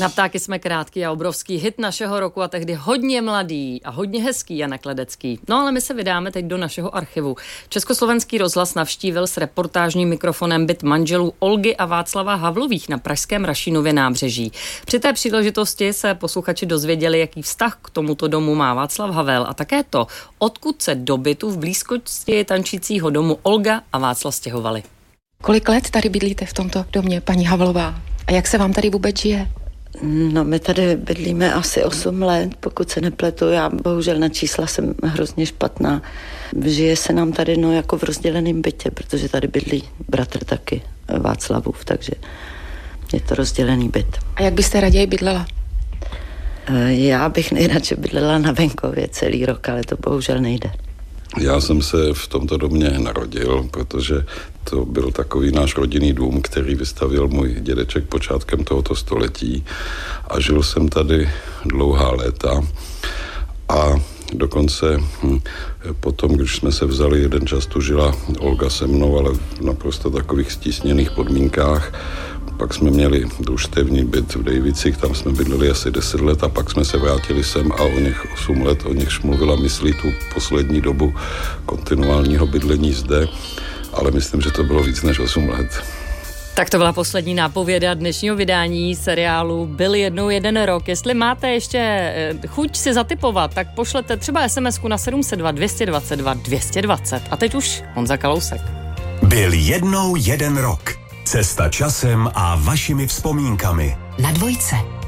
Na ptáky jsme krátký a obrovský hit našeho roku a tehdy hodně mladý a hodně hezký Janek Ledecký. No ale my se vydáme teď do našeho archivu. Československý rozhlas navštívil s reportážním mikrofonem byt manželů Olgy a Václava Havlových na pražském Rašínově nábřeží. Při té příležitosti se posluchači dozvěděli, jaký vztah k tomuto domu má Václav Havel a také to, odkud se do bytu v blízkosti tančícího domu Olga a Václav stěhovali. Kolik let tady bydlíte v tomto domě, paní Havlová? A jak se vám tady vůbec žije? No, my tady bydlíme asi 8 let, pokud se nepletu. Já bohužel na čísla jsem hrozně špatná. Žije se nám tady jako v rozděleném bytě, protože tady bydlí bratr taky Václavův, takže je to rozdělený byt. A jak byste raději bydlela? Já bych nejradši bydlela na venkově celý rok, ale to bohužel nejde. Já jsem se v tomto domě narodil, protože to byl takový náš rodinný dům, který vystavil můj dědeček počátkem tohoto století a žil jsem tady dlouhá léta a dokonce potom, když jsme se vzali, jeden čas tu žila Olga se mnou, ale v naprosto takových stísněných podmínkách. Pak jsme měli družstevní byt v Dejvicích, tam jsme bydleli asi 10 let a pak jsme se vrátili sem a o něch 8 let, o něchž mluvila myslí tu poslední dobu kontinuálního bydlení zde, ale myslím, že to bylo víc než 8 let. Tak to byla poslední nápověda dnešního vydání seriálu Byl jednou jeden rok. Jestli máte ještě chuť si zatipovat, tak pošlete třeba SMS-ku na 702 222 220. A teď už Honza Kalousek. Byl jednou jeden rok. Cesta časem a vašimi vzpomínkami. Na Dvojce.